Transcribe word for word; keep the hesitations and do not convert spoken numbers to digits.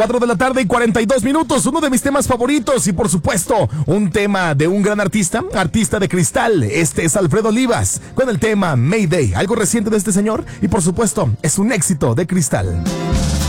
cuatro de la tarde y cuarenta y dos minutos, uno de mis temas favoritos y por supuesto un tema de un gran artista, artista de cristal. Este es Alfredo Olivas con el tema Mayday, algo reciente de este señor y por supuesto es un éxito de cristal.